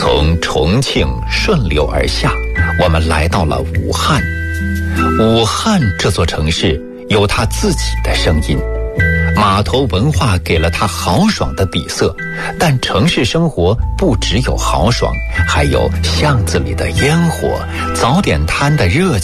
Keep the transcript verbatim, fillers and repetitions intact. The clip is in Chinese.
从重庆顺流而下，我们来到了武汉。武汉这座城市有它自己的声音，码头文化给了它豪爽的底色，但城市生活不只有豪爽，还有巷子里的烟火、早点摊的热情。